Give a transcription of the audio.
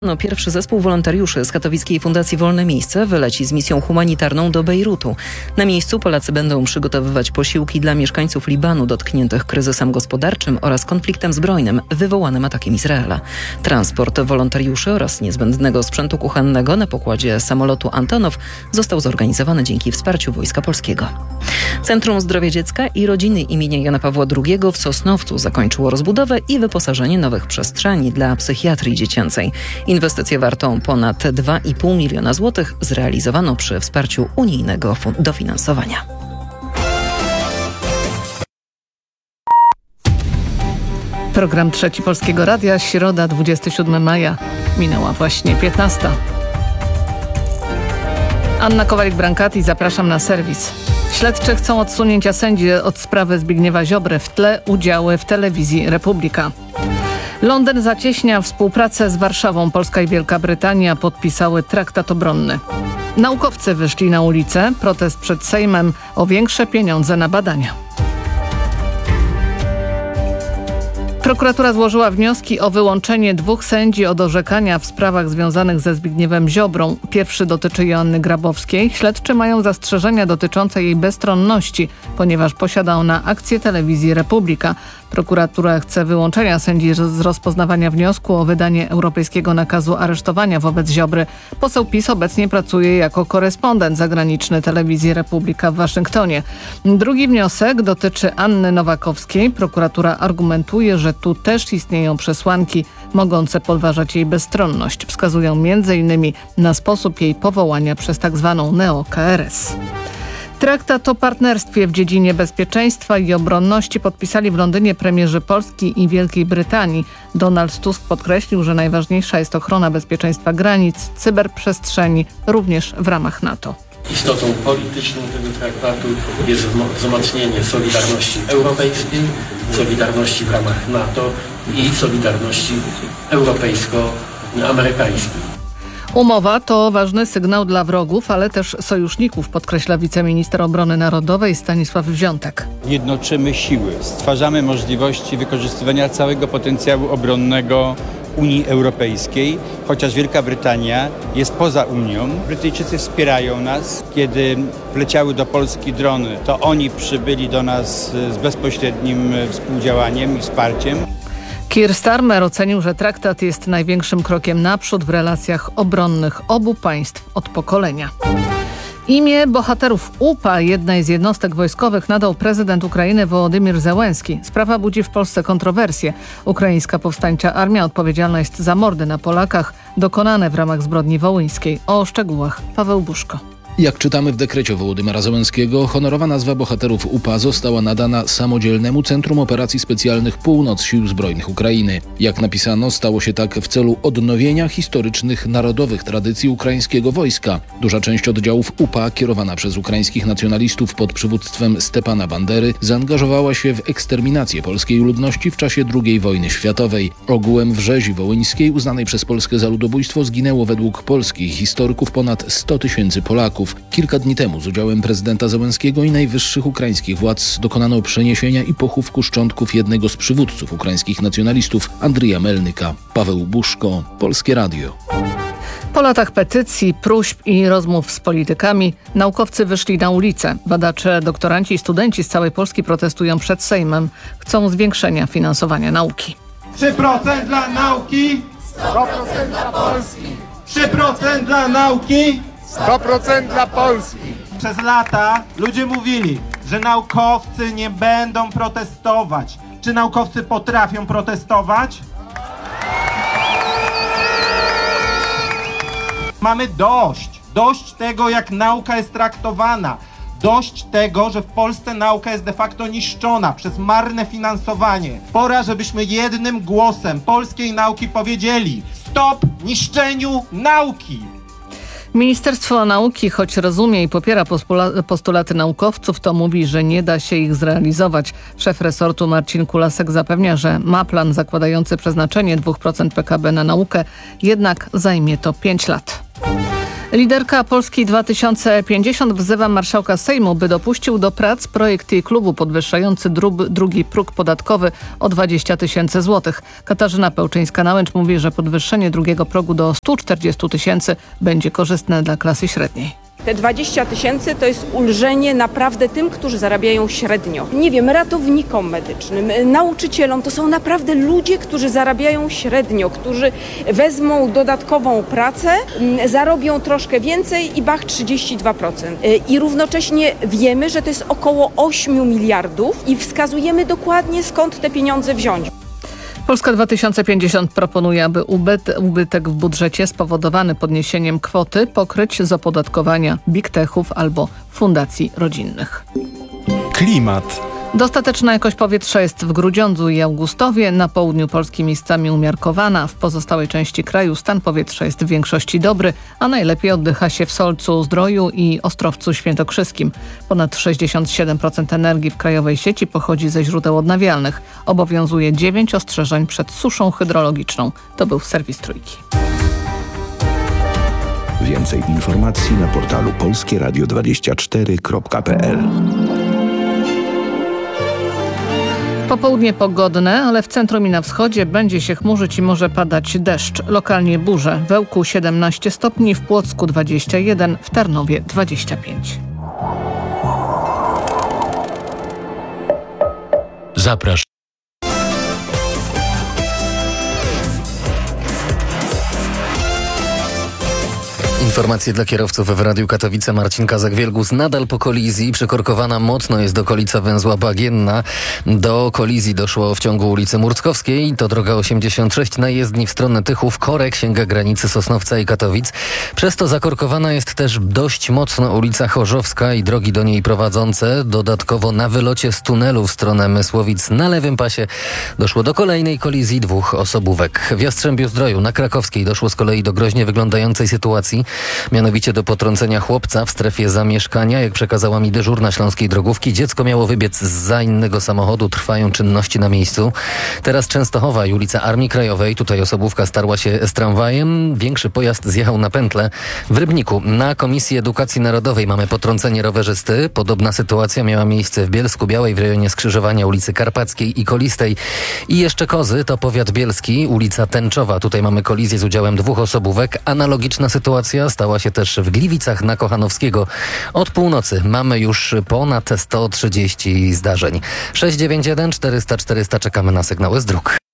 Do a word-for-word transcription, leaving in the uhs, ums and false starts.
No, pierwszy zespół wolontariuszy z katowickiej Fundacji Wolne Miejsce wyleci z misją humanitarną do Bejrutu. Na miejscu Polacy będą przygotowywać posiłki dla mieszkańców Libanu dotkniętych kryzysem gospodarczym oraz konfliktem zbrojnym wywołanym atakiem Izraela. Transport wolontariuszy oraz niezbędnego sprzętu kuchennego na pokładzie samolotu Antonow został zorganizowany dzięki wsparciu Wojska Polskiego. Centrum Zdrowia Dziecka i Rodziny imienia Jana Pawła drugiego w Sosnowcu zakończyło rozbudowę i wyposażenie nowych przestrzeni dla psychiatrii dziecięcej. Inwestycję wartą ponad dwa i pół miliona złotych zrealizowano przy wsparciu unijnego dofinansowania. Program Trzeci Polskiego Radia, środa dwudziestego siódmego maja. Minęła właśnie piętnasta. Anna Kowalik-Brankati, zapraszam na serwis. Śledczy chcą odsunięcia sędzi od sprawy Zbigniewa Ziobry, w tle udziały w telewizji Republika. Londyn zacieśnia współpracę z Warszawą. Polska i Wielka Brytania podpisały traktat obronny. Naukowcy wyszli na ulicę. Protest przed Sejmem o większe pieniądze na badania. Prokuratura złożyła wnioski o wyłączenie dwóch sędzi od orzekania w sprawach związanych ze Zbigniewem Ziobrą. Pierwszy dotyczy Joanny Grabowskiej. Śledczy mają zastrzeżenia dotyczące jej bezstronności, ponieważ posiada ona akcję telewizji Republika. Prokuratura chce wyłączenia sędzi z rozpoznawania wniosku o wydanie europejskiego nakazu aresztowania wobec Ziobry. Poseł PiS obecnie pracuje jako korespondent zagraniczny telewizji Republika w Waszyngtonie. Drugi wniosek dotyczy Anny Nowakowskiej. Prokuratura argumentuje, że tu też istnieją przesłanki mogące podważać jej bezstronność. Wskazują między innymi na sposób jej powołania przez tzw. neo-K R S. Traktat o partnerstwie w dziedzinie bezpieczeństwa i obronności podpisali w Londynie premierzy Polski i Wielkiej Brytanii. Donald Tusk podkreślił, że najważniejsza jest ochrona bezpieczeństwa granic, cyberprzestrzeni, również w ramach NATO. Istotą polityczną tego traktatu jest wzmocnienie solidarności europejskiej, solidarności w ramach NATO i solidarności europejsko-amerykańskiej. Umowa to ważny sygnał dla wrogów, ale też sojuszników, podkreśla wiceminister obrony narodowej Stanisław Wziątek. Jednoczymy siły, stwarzamy możliwości wykorzystywania całego potencjału obronnego Unii Europejskiej, chociaż Wielka Brytania jest poza Unią. Brytyjczycy wspierają nas. Kiedy wleciały do Polski drony, to oni przybyli do nas z bezpośrednim współdziałaniem i wsparciem. Keir Starmer ocenił, że traktat jest największym krokiem naprzód w relacjach obronnych obu państw od pokolenia. Imię bohaterów U P A, jednej z jednostek wojskowych, nadał prezydent Ukrainy Wołodymyr Zełenski. Sprawa budzi w Polsce kontrowersje. Ukraińska powstańcza armia odpowiedzialna jest za mordy na Polakach dokonane w ramach zbrodni wołyńskiej. O szczegółach Paweł Buszko. Jak czytamy w dekrecie Wołodymyra Zełenskiego, honorowa nazwa bohaterów U P A została nadana Samodzielnemu Centrum Operacji Specjalnych Północ Sił Zbrojnych Ukrainy. Jak napisano, stało się tak w celu odnowienia historycznych, narodowych tradycji ukraińskiego wojska. Duża część oddziałów U P A, kierowana przez ukraińskich nacjonalistów pod przywództwem Stepana Bandery, zaangażowała się w eksterminację polskiej ludności w czasie drugiej wojny światowej. Ogółem w rzezi wołyńskiej, uznanej przez Polskę za ludobójstwo, zginęło według polskich historyków ponad sto tysięcy Polaków. Kilka dni temu z udziałem prezydenta Zełenskiego i najwyższych ukraińskich władz dokonano przeniesienia i pochówku szczątków jednego z przywódców ukraińskich nacjonalistów, Andrija Melnyka. Paweł Buszko, Polskie Radio. Po latach petycji, próśb i rozmów z politykami naukowcy wyszli na ulicę. Badacze, doktoranci i studenci z całej Polski protestują przed Sejmem. Chcą zwiększenia finansowania nauki. trzy procent dla nauki, sto procent dla Polski. trzy procent dla nauki, sto procent dla Polski. Przez lata ludzie mówili, że naukowcy nie będą protestować. Czy naukowcy potrafią protestować? Mamy dość. Dość tego, jak nauka jest traktowana. Dość tego, że w Polsce nauka jest de facto niszczona przez marne finansowanie. Pora, żebyśmy jednym głosem polskiej nauki powiedzieli: stop niszczeniu nauki! Ministerstwo Nauki, choć rozumie i popiera postulaty naukowców, to mówi, że nie da się ich zrealizować. Szef resortu Marcin Kulasek zapewnia, że ma plan zakładający przeznaczenie dwa procent P K B na naukę, jednak zajmie to pięć lat. Liderka Polski dwa tysiące pięćdziesiąt wzywa marszałka Sejmu, by dopuścił do prac projekt jej klubu podwyższający drub, drugi próg podatkowy o dwadzieścia tysięcy złotych. Katarzyna Pełczyńska-Nałęcz mówi, że podwyższenie drugiego progu do stu czterdziestu tysięcy będzie korzystne dla klasy średniej. Te dwadzieścia tysięcy to jest ulżenie naprawdę tym, którzy zarabiają średnio. Nie wiem, ratownikom medycznym, nauczycielom, to są naprawdę ludzie, którzy zarabiają średnio, którzy wezmą dodatkową pracę, zarobią troszkę więcej i bach trzydzieści dwa procent. I równocześnie wiemy, że to jest około ośmiu miliardów i wskazujemy dokładnie, skąd te pieniądze wziąć. Polska dwa tysiące pięćdziesiąt proponuje, aby ubyt, ubytek w budżecie spowodowany podniesieniem kwoty pokryć z opodatkowania big techów albo fundacji rodzinnych. Klimat. Dostateczna jakość powietrza jest w Grudziądzu i Augustowie, na południu Polski miejscami umiarkowana. W pozostałej części kraju stan powietrza jest w większości dobry, a najlepiej oddycha się w Solcu, Zdroju i Ostrowcu Świętokrzyskim. Ponad sześćdziesiąt siedem procent energii w krajowej sieci pochodzi ze źródeł odnawialnych. Obowiązuje dziewięć ostrzeżeń przed suszą hydrologiczną. To był serwis Trójki. Więcej informacji na portalu polskie radio dwadzieścia cztery kropka p l. Popołudnie pogodne, ale w centrum i na wschodzie będzie się chmurzyć i może padać deszcz. Lokalnie burze. W Ełku siedemnaście stopni, w Płocku dwadzieścia jeden, w Tarnowie dwadzieścia pięć. Zapraszam. Informacje dla kierowców w Radiu Katowice. Marcin Kazak-Wielgus nadal po kolizji. Przykorkowana mocno jest okolica węzła Bagienna. Do kolizji doszło w ciągu ulicy Murckowskiej. To droga osiemdziesiąt sześć na jezdni w stronę Tychów. Korek sięga granicy Sosnowca i Katowic. Przez to zakorkowana jest też dość mocno ulica Chorzowska i drogi do niej prowadzące. Dodatkowo na wylocie z tunelu w stronę Mysłowic na lewym pasie doszło do kolejnej kolizji dwóch osobówek. W Jastrzębiu-Zdroju na Krakowskiej doszło z kolei do groźnie wyglądającej sytuacji. Mianowicie do potrącenia chłopca w strefie zamieszkania. Jak przekazała mi dyżurna śląskiej drogówki, dziecko miało wybiec zza innego samochodu. Trwają czynności na miejscu. Teraz Częstochowa i ulica Armii Krajowej. Tutaj osobówka starła się z tramwajem. Większy pojazd zjechał na pętlę. W Rybniku na Komisji Edukacji Narodowej mamy potrącenie rowerzysty. Podobna sytuacja miała miejsce w Bielsku Białej w rejonie skrzyżowania ulicy Karpackiej i Kolistej. I jeszcze Kozy to powiat bielski, ulica Tęczowa. Tutaj mamy kolizję z udziałem dwóch osobówek. Analogiczna sytuacja stała się też w Gliwicach na Kochanowskiego. Od północy mamy już ponad sto trzydzieści zdarzeń. sześć dziewięć jeden czterysta czterysta czekamy na sygnały z dróg.